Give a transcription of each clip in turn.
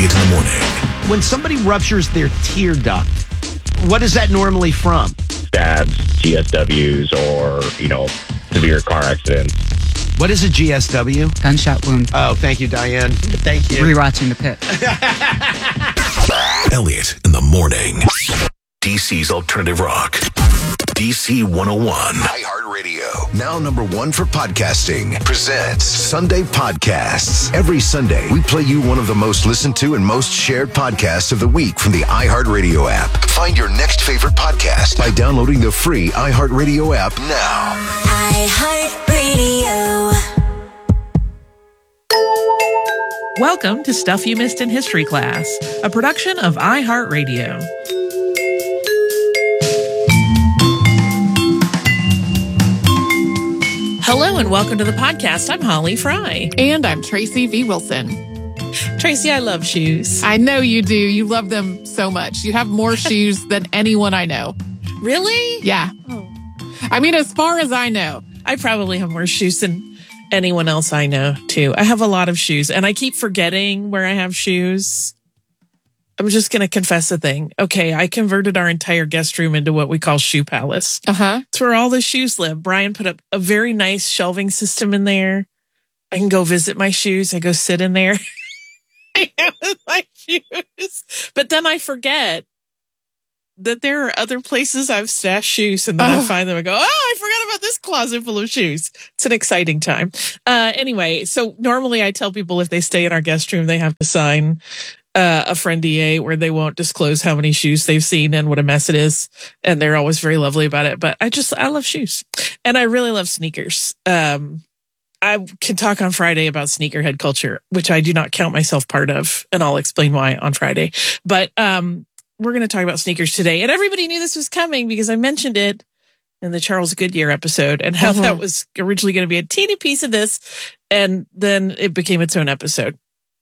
Elliott in the morning. When somebody ruptures their tear duct, what is that normally from? Stabs, GSWs, or, severe car accidents. What is a GSW? Gunshot wound. Oh, thank you, Diane. Thank you. Rewatching The Pit. Elliott in the morning. DC's Alternative Rock. DC 101. iHeartRadio. Now number one for podcasting. Presents Sunday Podcasts. Every Sunday, we play you one of the most listened to and most shared podcasts of the week from the iHeartRadio app. Find your next favorite podcast by downloading the free iHeartRadio app now. iHeartRadio. Welcome to Stuff You Missed in History Class, a production of iHeartRadio. Hello and welcome to the podcast. I'm Holly Fry. And I'm Tracy V. Wilson. Tracy, I love shoes. I know you do. You love them so much. You have more shoes than anyone I know. Really? Yeah. Oh. I mean, as far as I know. I probably have more shoes than anyone else I know, too. I have a lot of shoes, and I keep forgetting where I have shoes. I'm just going to confess a thing. Okay, I converted our entire guest room into what we call Shoe Palace. Uh-huh. It's where all the shoes live. Brian put up a very nice shelving system in there. I can go visit my shoes. I go sit in there with my shoes. But then I forget that there are other places I've stashed shoes, and then I find them and go, I forgot about this closet full of shoes. It's an exciting time. Anyway, so normally I tell people if they stay in our guest room, they have to sign a friend-DA where they won't disclose how many shoes they've seen and what a mess it is. And they're always very lovely about it. But I love shoes. And I really love sneakers. I can talk on Friday about sneakerhead culture, which I do not count myself part of. And I'll explain why on Friday. But we're going to talk about sneakers today. And everybody knew this was coming because I mentioned it in the Charles Goodyear episode and how that was originally going to be a teeny piece of this. And then it became its own episode.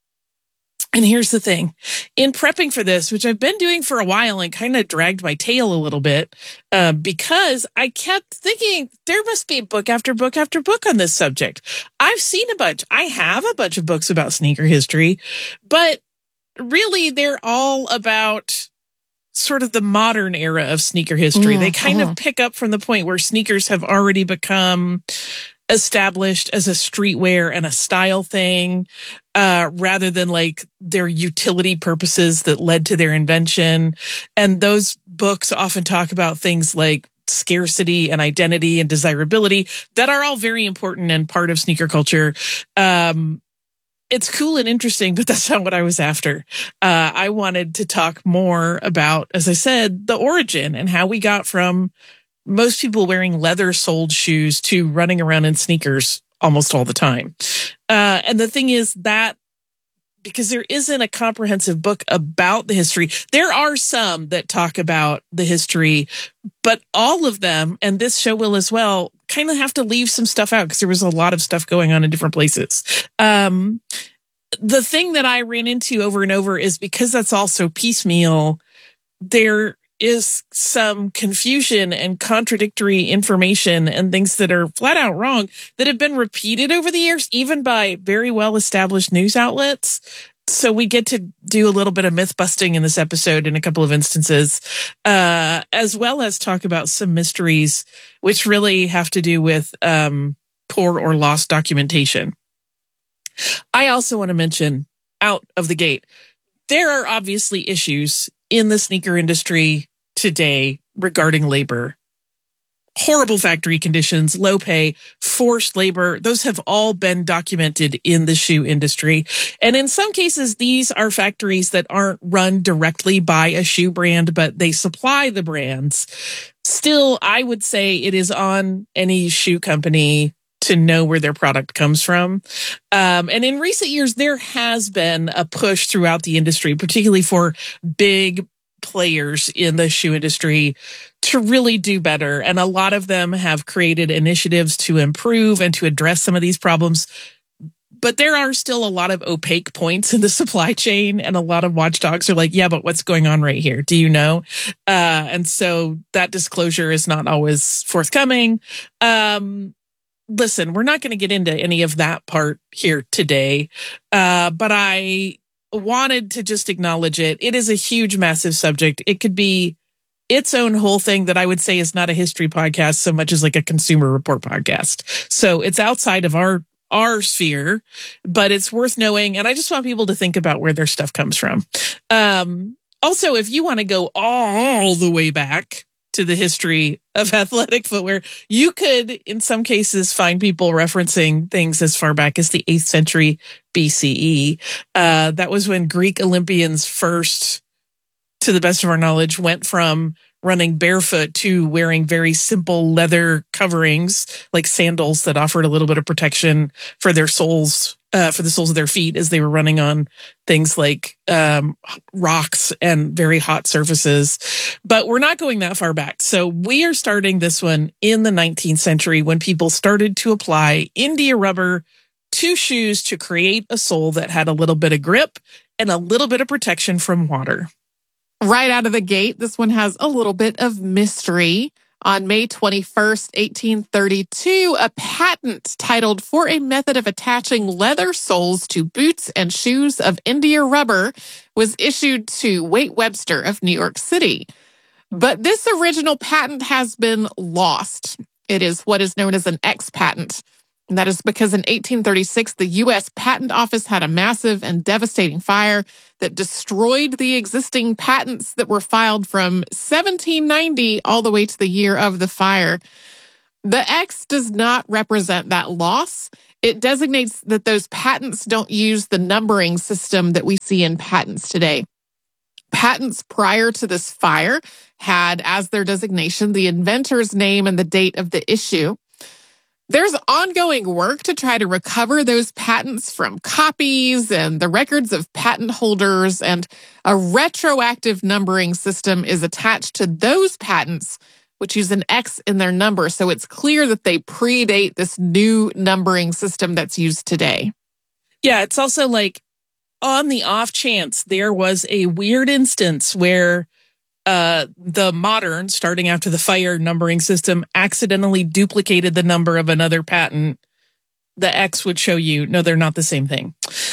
And here's the thing. In prepping for this, which I've been doing for a while and kind of dragged my tail a little bit, because I kept thinking there must be book after book after book on this subject. I've seen a bunch. I have a bunch of books about sneaker history, but really they're all about sort of the modern era of sneaker history. They kind of pick up from the point where sneakers have already become established as a streetwear and a style thing, rather than like their utility purposes that led to their invention. And those books often talk about things like scarcity and identity and desirability that are all very important and part of sneaker culture. It's cool and interesting, but that's not what I was after. I wanted to talk more about, as I said, the origin and how we got from most people wearing leather-soled shoes to running around in sneakers almost all the time. And the thing is that because there isn't a comprehensive book about the history, there are some that talk about the history, but all of them, and this show will as well, kind of have to leave some stuff out because there was a lot of stuff going on in different places. The thing that I ran into over and over is because that's also piecemeal, there is some confusion and contradictory information and things that are flat out wrong that have been repeated over the years, even by very well established news outlets. So we get to do a little bit of myth busting in this episode in a couple of instances, as well as talk about some mysteries, which really have to do with poor or lost documentation. I also want to mention out of the gate, there are obviously issues in the sneaker industry today regarding labor. Horrible factory conditions, low pay, forced labor. Those have all been documented in the shoe industry. And in some cases, these are factories that aren't run directly by a shoe brand, but they supply the brands. Still, I would say it is on any shoe company to know where their product comes from. And in recent years, there has been a push throughout the industry, particularly for big players in the shoe industry to really do better. And a lot of them have created initiatives to improve and to address some of these problems. But there are still a lot of opaque points in the supply chain, and a lot of watchdogs are like, yeah, but what's going on right here? Do you know? And so that disclosure is not always forthcoming. Listen, we're not going to get into any of that part here today. But I wanted to just acknowledge it. It is a huge, massive subject. It could be its own whole thing that I would say is not a history podcast so much as like a Consumer Report podcast. So it's outside of our sphere, but it's worth knowing. And I just want people to think about where their stuff comes from. Also, if you want to go all the way back to the history of athletic footwear, you could, in some cases, find people referencing things as far back as the 8th century BCE. That was when Greek Olympians first, to the best of our knowledge, went from running barefoot to wearing very simple leather coverings like sandals that offered a little bit of protection for their soles, for the soles of their feet as they were running on things like rocks and very hot surfaces. But we're not going that far back. So we are starting this one in the 19th century when people started to apply India rubber to shoes to create a sole that had a little bit of grip and a little bit of protection from water. Right out of the gate, this one has a little bit of mystery. On May 21st, 1832, a patent titled For a Method of Attaching Leather Soles to Boots and Shoes of India Rubber was issued to Wait Webster of New York City. But this original patent has been lost. It is what is known as an X patent. And that is because in 1836, the U.S. Patent Office had a massive and devastating fire that destroyed the existing patents that were filed from 1790 all the way to the year of the fire. The X does not represent that loss. It designates that those patents don't use the numbering system that we see in patents today. Patents prior to this fire had as their designation the inventor's name and the date of the issue. There's ongoing work to try to recover those patents from copies and the records of patent holders, and a retroactive numbering system is attached to those patents, which use an X in their number, so it's clear that they predate this new numbering system that's used today. Yeah, it's also like on the off chance there was a weird instance where the modern, starting after the fire numbering system, accidentally duplicated the number of another patent, the X would show you, no, they're not the same thing.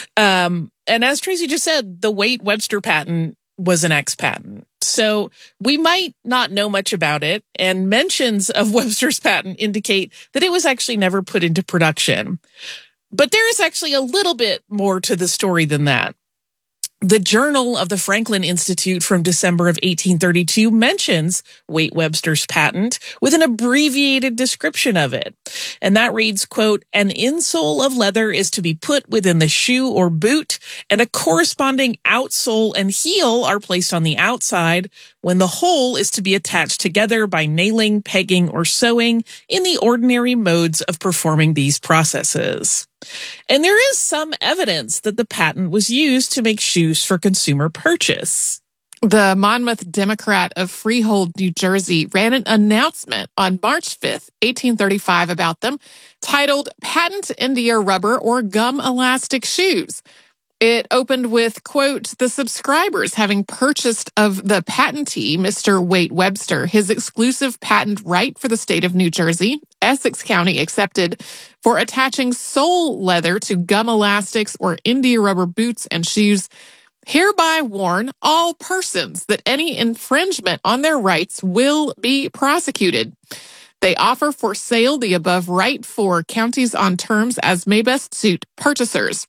And as Tracy just said, the Wait Webster patent was an X patent. So we might not know much about it, and mentions of Webster's patent indicate that it was actually never put into production. But there is actually a little bit more to the story than that. The Journal of the Franklin Institute from December of 1832 mentions Wait Webster's patent with an abbreviated description of it. And that reads, quote, an insole of leather is to be put within the shoe or boot, and a corresponding outsole and heel are placed on the outside, when the whole is to be attached together by nailing, pegging, or sewing in the ordinary modes of performing these processes. And there is some evidence that the patent was used to make shoes for consumer purchase. The Monmouth Democrat of Freehold, New Jersey, ran an announcement on March 5th, 1835 about them, titled Patent India Rubber or Gum Elastic Shoes. It opened with, quote, the subscribers having purchased of the patentee, Mr. Wait Webster, his exclusive patent right for the state of New Jersey, Essex County accepted, for attaching sole leather to gum elastics or India rubber boots and shoes, hereby warn all persons that any infringement on their rights will be prosecuted. They offer for sale the above right for counties on terms as may best suit purchasers.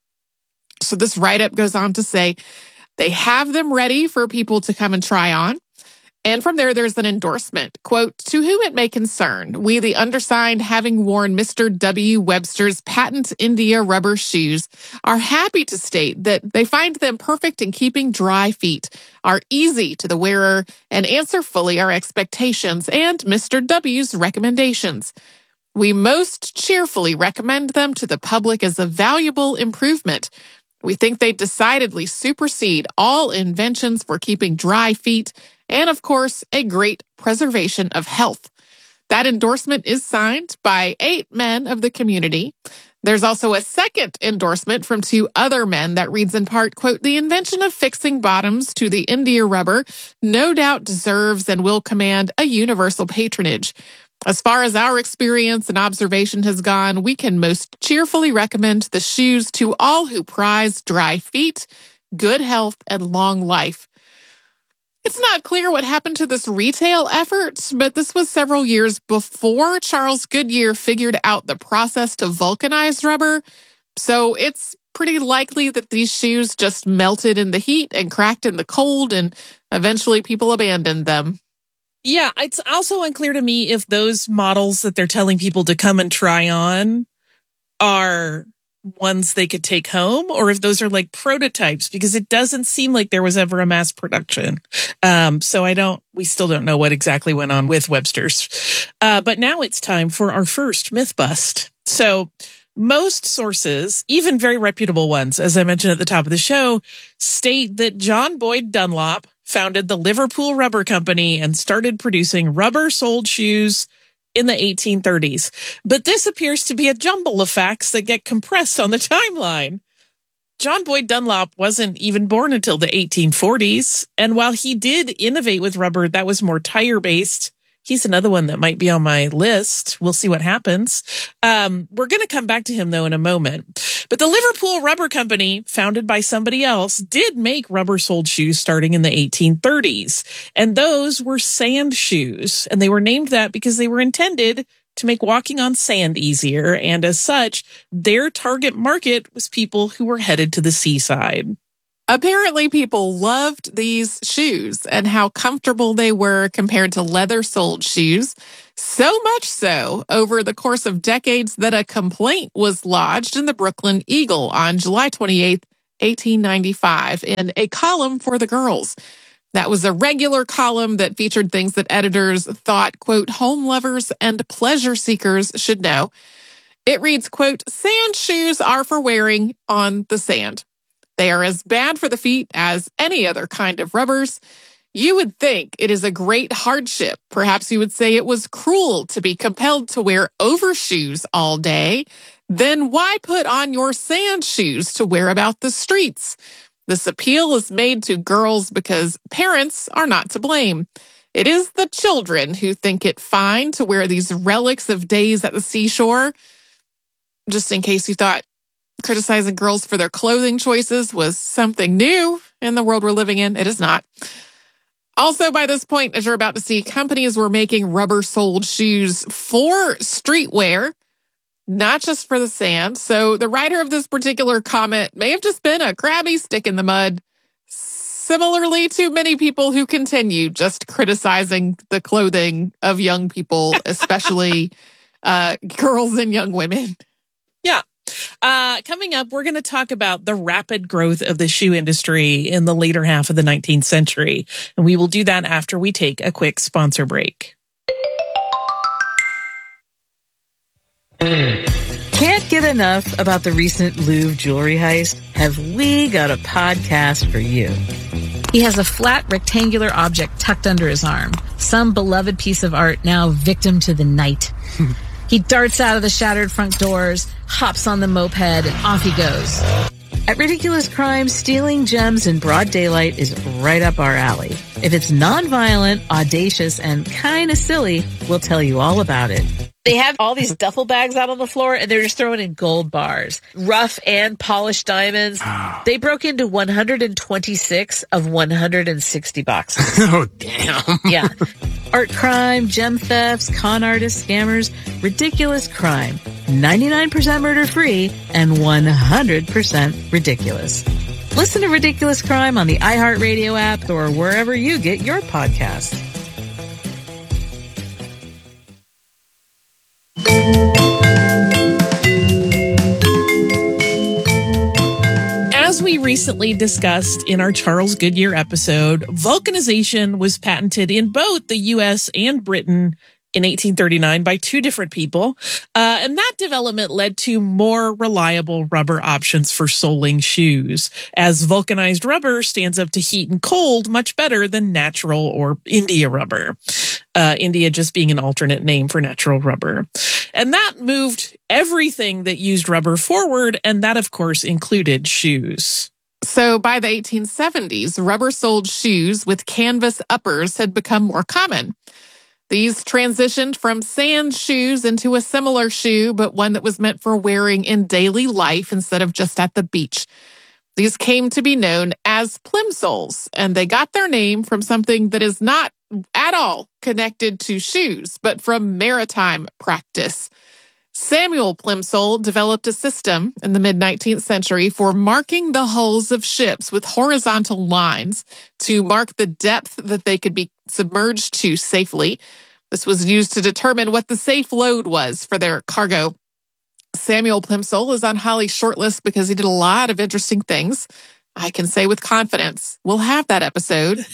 So this write-up goes on to say they have them ready for people to come and try on. And from there, there's an endorsement. Quote, to whom it may concern, we, the undersigned, having worn Mr. W. Webster's patent India rubber shoes, are happy to state that they find them perfect in keeping dry feet, are easy to the wearer, and answer fully our expectations and Mr. W.'s recommendations. We most cheerfully recommend them to the public as a valuable improvement. We think they decidedly supersede all inventions for keeping dry feet, and of course, a great preservation of health. That endorsement is signed by 8 men of the community. There's also a second endorsement from 2 other men that reads in part, quote, the invention of fixing bottoms to the India rubber no doubt deserves and will command a universal patronage. As far as our experience and observation has gone, we can most cheerfully recommend the shoes to all who prize dry feet, good health, and long life. It's not clear what happened to this retail effort, but this was several years before Charles Goodyear figured out the process to vulcanize rubber. So it's pretty likely that these shoes just melted in the heat and cracked in the cold, and eventually people abandoned them. Yeah, it's also unclear to me if those models that they're telling people to come and try on are ones they could take home, or if those are like prototypes, because it doesn't seem like there was ever a mass production. So we still don't know what exactly went on with Webster's. But now it's time for our first myth bust. So most sources, even very reputable ones, as I mentioned at the top of the show, state that John Boyd Dunlop founded the Liverpool Rubber Company and started producing rubber-soled shoes in the 1830s. But this appears to be a jumble of facts that get compressed on the timeline. John Boyd Dunlop wasn't even born until the 1840s. And while he did innovate with rubber that was more tire-based, he's another one that might be on my list. We'll see what happens. We're going to come back to him, though, in a moment. But the Liverpool Rubber Company, founded by somebody else, did make rubber-soled shoes starting in the 1830s. And those were sand shoes. And they were named that because they were intended to make walking on sand easier. And as such, their target market was people who were headed to the seaside. Apparently, people loved these shoes and how comfortable they were compared to leather-soled shoes. So much so, over the course of decades, that a complaint was lodged in the Brooklyn Eagle on July 28, 1895, in a column for the girls. That was a regular column that featured things that editors thought, quote, home lovers and pleasure seekers should know. It reads, quote, sand shoes are for wearing on the sand. They are as bad for the feet as any other kind of rubbers. You would think it is a great hardship. Perhaps you would say it was cruel to be compelled to wear overshoes all day. Then why put on your sand shoes to wear about the streets? This appeal is made to girls because parents are not to blame. It is the children who think it fine to wear these relics of days at the seashore. Just in case you thought criticizing girls for their clothing choices was something new in the world we're living in, it is not. Also, by this point, as you're about to see, companies were making rubber-soled shoes for streetwear, not just for the sand. So the writer of this particular comment may have just been a crabby stick in the mud, similarly to many people who continue just criticizing the clothing of young people, especially girls and young women. Yeah. Coming up, we're going to talk about the rapid growth of the shoe industry in the later half of the 19th century. And we will do that after we take a quick sponsor break. Can't get enough about the recent Louvre jewelry heist? Have we got a podcast for you? He has a flat rectangular object tucked under his arm. Some beloved piece of art now victim to the night. He darts out of the shattered front doors, hops on the moped, and off he goes. At Ridiculous Crime, stealing gems in broad daylight is right up our alley. If it's non-violent, audacious, and kind of silly, we'll tell you all about it. They have all these duffel bags out on the floor, and they're just throwing in gold bars. Rough and polished diamonds. They broke into 126 of 160 boxes. Oh, damn. Yeah. Art crime, gem thefts, con artists, scammers, ridiculous crime. 99% murder-free and 100% ridiculous. Listen to Ridiculous Crime on the iHeartRadio app or wherever you get your podcasts. As we recently discussed in our Charles Goodyear episode, vulcanization was patented in both the U.S. and Britain in 1839 by two different people. And that development led to more reliable rubber options for soling shoes, as vulcanized rubber stands up to heat and cold much better than natural or India rubber. India just being an alternate name for natural rubber. And that moved everything that used rubber forward, and that, of course, included shoes. So by the 1870s, rubber-soled shoes with canvas uppers had become more common. These transitioned from sand shoes into a similar shoe, but one that was meant for wearing in daily life instead of just at the beach. These came to be known as plimsolls, and they got their name from something that is not at all connected to shoes, but from maritime practice. Samuel Plimsoll developed a system in the mid-19th century for marking the hulls of ships with horizontal lines to mark the depth that they could be submerged to safely. This was used to determine what the safe load was for their cargo. Samuel Plimsoll is on Holly's shortlist because he did a lot of interesting things. I can say with confidence, we'll have that episode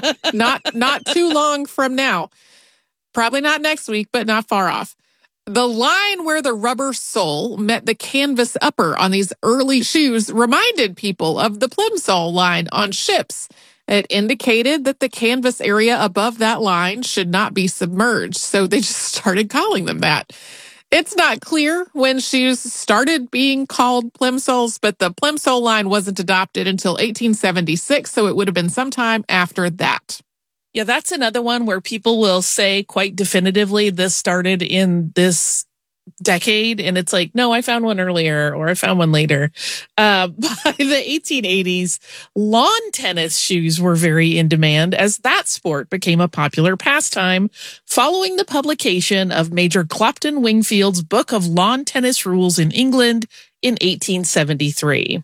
not too long from now. Probably not next week, but not far off. The line where the rubber sole met the canvas upper on these early shoes reminded people of the plimsoll line on ships. It indicated that the canvas area above that line should not be submerged, so they just started calling them that. It's not clear when shoes started being called plimsolls, but the plimsoll line wasn't adopted until 1876, so it would have been sometime after that. Yeah, that's another one where people will say quite definitively this started in this decade, and it's like, no, I found one earlier, or I found one later. By the 1880s, lawn tennis shoes were very in demand as that sport became a popular pastime following the publication of Major Clopton Wingfield's Book of Lawn Tennis Rules in England in 1873.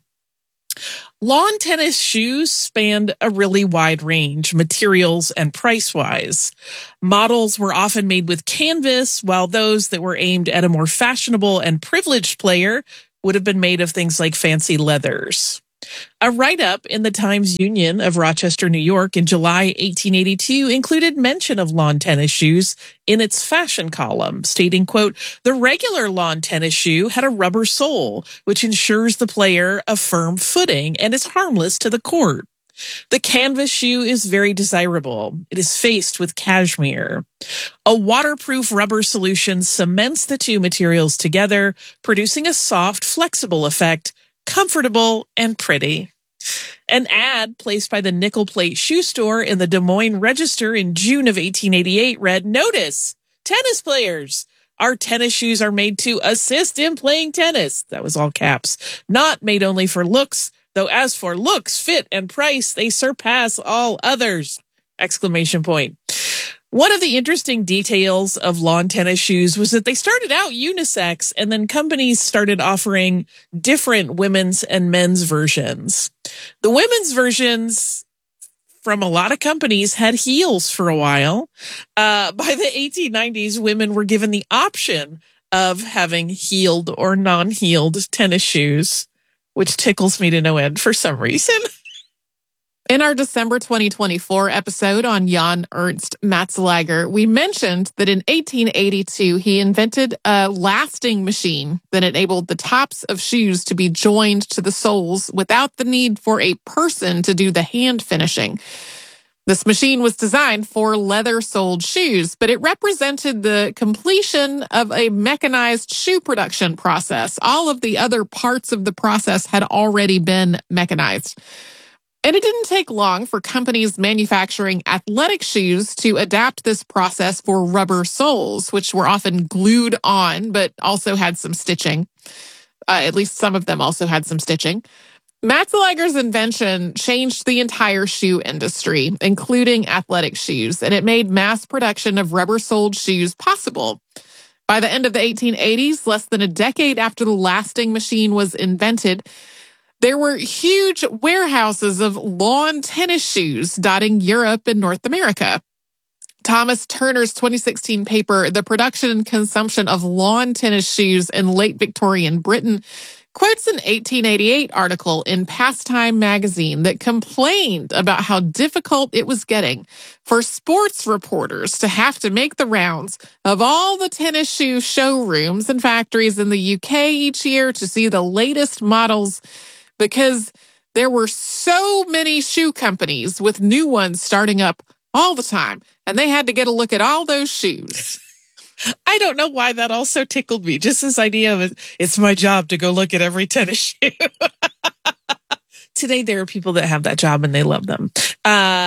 Lawn tennis shoes spanned a really wide range, materials and price-wise. Models were often made with canvas, while those that were aimed at a more fashionable and privileged player would have been made of things like fancy leathers. A write-up in the Times-Union of Rochester, New York in July 1882 included mention of lawn tennis shoes in its fashion column, stating, quote, "The regular lawn tennis shoe had a rubber sole, which ensures the player a firm footing and is harmless to the court. The canvas shoe is very desirable. It is faced with cashmere. A waterproof rubber solution cements the two materials together, producing a soft, flexible effect, comfortable and pretty." An ad placed by the Nickel Plate Shoe Store in the Des Moines Register in June of 1888 read, "Notice, tennis players, our tennis shoes are made to assist in playing tennis." That was all caps. "Not made only for looks, though as for looks, fit, and price, they surpass all others!" Exclamation point. One of the interesting details of lawn tennis shoes was that they started out unisex, and then companies started offering different women's and men's versions. The women's versions from a lot of companies had heels for a while. By the 1890s, women were given the option of having heeled or non-heeled tennis shoes, which tickles me to no end for some reason. In our December 2024 episode on Jan Ernst Matzelager, we mentioned that in 1882, he invented a lasting machine that enabled the tops of shoes to be joined to the soles without the need for a person to do the hand finishing. This machine was designed for leather-soled shoes, but it represented the completion of a mechanized shoe production process. All of the other parts of the process had already been mechanized. And it didn't take long for companies manufacturing athletic shoes to adapt this process for rubber soles, which were often glued on, but also had some stitching. At least some of them also had some stitching. Matzelager's invention changed the entire shoe industry, including athletic shoes, and it made mass production of rubber-soled shoes possible. By the end of the 1880s, less than a decade after the lasting machine was invented, there were huge warehouses of lawn tennis shoes dotting Europe and North America. Thomas Turner's 2016 paper, The Production and Consumption of Lawn Tennis Shoes in Late Victorian Britain, quotes an 1888 article in Pastime magazine that complained about how difficult it was getting for sports reporters to have to make the rounds of all the tennis shoe showrooms and factories in the UK each year to see the latest models, because there were so many shoe companies with new ones starting up all the time, and they had to get a look at all those shoes. I don't know why that also tickled me. Just this idea of it's my job to go look at every tennis shoe. Today, there are people that have that job and they love them.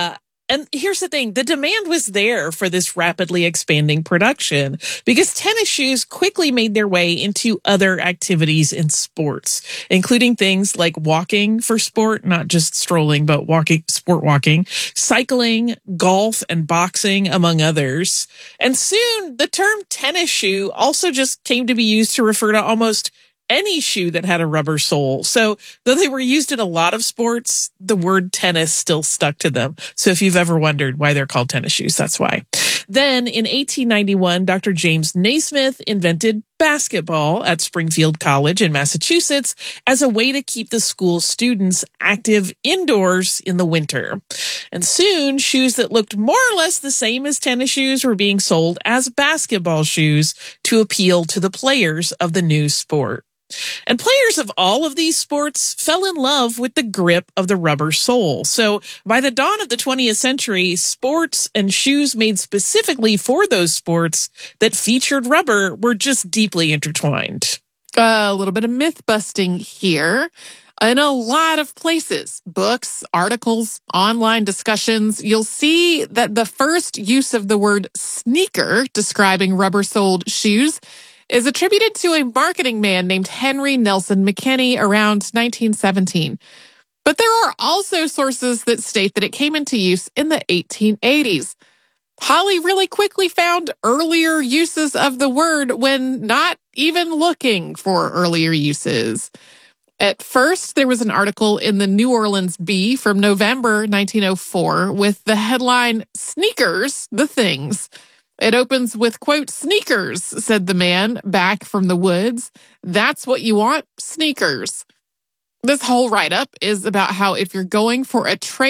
And here's the thing, the demand was there for this rapidly expanding production because tennis shoes quickly made their way into other activities in sports, including things like walking for sport, not just strolling, but sport walking, cycling, golf, and boxing, among others. And soon the term tennis shoe also just came to be used to refer to almost any shoe that had a rubber sole. So though they were used in a lot of sports, the word tennis still stuck to them. So if you've ever wondered why they're called tennis shoes, that's why. Then in 1891, Dr. James Naismith invented basketball at Springfield College in Massachusetts as a way to keep the school students active indoors in the winter. And soon, shoes that looked more or less the same as tennis shoes were being sold as basketball shoes to appeal to the players of the new sport. And players of all of these sports fell in love with the grip of the rubber sole. So by the dawn of the 20th century, sports and shoes made specifically for those sports that featured rubber were just deeply intertwined. A little bit of myth busting here. In a lot of places, books, articles, online discussions, you'll see that the first use of the word sneaker describing rubber-soled shoes is attributed to a marketing man named Henry Nelson McKinney around 1917. But there are also sources that state that it came into use in the 1880s. Holly really quickly found earlier uses of the word when not even looking for earlier uses. At first, there was an article in the New Orleans Bee from November 1904 with the headline, "Sneakers, the Things." It opens with, quote, "Sneakers," said the man back from the woods. "That's what you want? Sneakers." This whole write-up is about how if you're going for a trade